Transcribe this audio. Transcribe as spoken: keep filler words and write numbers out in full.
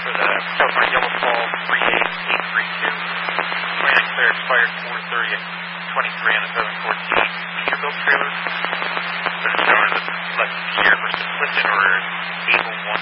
for the California Yellow Fall three eight eight three two. Plan clear expired four thirty twenty-three on the seven fourteen. Peterbilt trailer. Is it shown as a less tier versus Clifton or Able one?